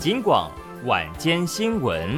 警广晚间新闻。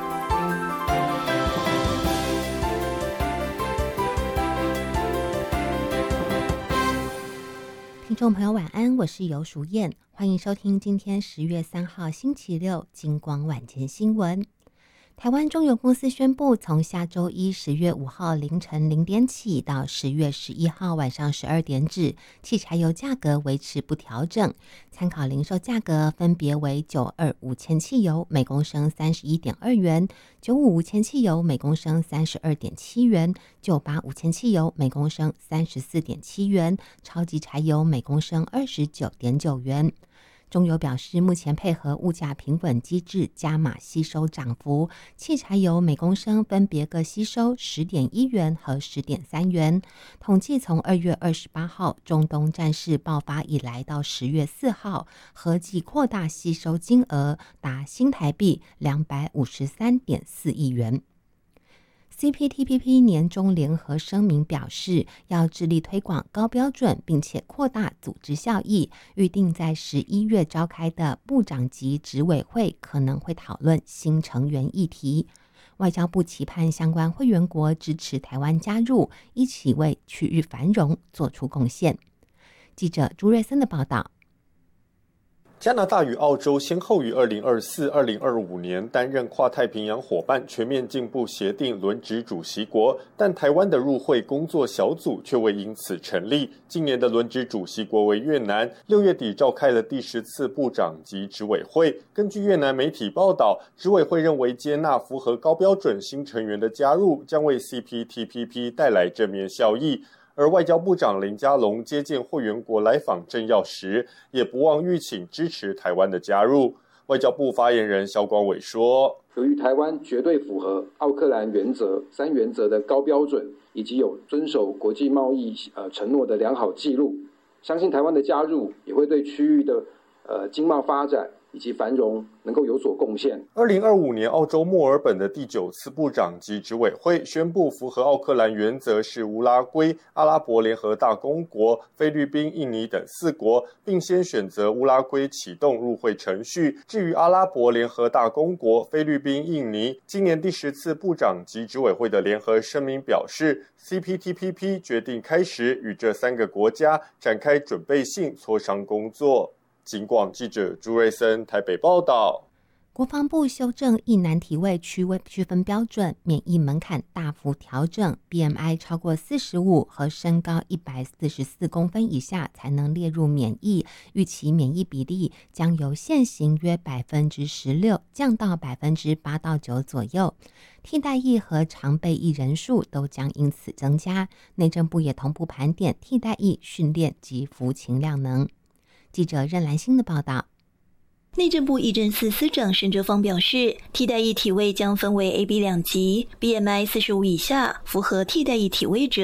听众朋友晚安，我是游淑燕，欢迎收听今天10月3号星期六警广晚间新闻。台湾中油公司宣布，从下周一10月5号凌晨0点起到10月11号晚上12点止，汽柴油价格维持不调整，参考零售价格分别为925铅汽油每公升31.2元，955铅汽油每公升32.7元，985铅汽油每公升34.7元，超级柴油每公升29.9元。中油表示，目前配合物价平稳机制加码吸收涨幅，汽柴油每公升分别各吸收10.1元和10.3元。统计从2月28号中东战事爆发以来到10月4号，合计扩大吸收金额达新台币253.4亿元。CPTPP 年中联合声明表示，要致力推广高标准，并且扩大组织效益。预定在11月召开的部长级执委会可能会讨论新成员议题。外交部期盼相关会员国支持台湾加入，一起为区域繁荣做出贡献。记者朱瑞森的报道。 加拿大与澳洲先后于2024、2025年担任跨太平洋伙伴全面进步协定轮值主席国，但台湾的入会工作小组却未因此成立。今年的轮值主席国为越南，6月底召开了第10次部长级执委会。根据越南媒体报道，执委会认为接纳符合高标准新成员的加入，将为 CPTPP 带来正面效益。而外交部长林佳龙接见会员国来访政要时，也不忘吁请支持台湾的加入。外交部发言人萧光伟说， 由于台湾绝对符合奥克兰原则3原则的高标准，以及有遵守国际贸易承诺的良好记录，相信台湾的加入也会对区域的经贸发展以及繁荣能够有所贡献。 2025年澳洲墨尔本的第9次部长级执委会宣布，符合奥克兰原则是乌拉圭、阿拉伯联合大公国、菲律宾、印尼等4国，并先选择乌拉圭启动入会程序。至于阿拉伯联合大公国、菲律宾、印尼，今年第10次部长级执委会的联合声明表示， CPTPP 决定开始与这3个国家展开准备性磋商工作。警广记者朱瑞森台北报道。 国防部修正役男体位区分标准，免疫门槛大幅调整， BMI 超过45和身高144公分以下才能列入免疫。预期免疫比例将由现行约 16% 降到 8到9% 左右。替代役和常备役人数都将因此增加。内政部也同步盘点替代役训练及服勤量能。记者任兰心的报道。 内政部役政司司长沈哲芳表示，替代役体位将分为 A、B 两级， BMI 45以下符合替代役体位者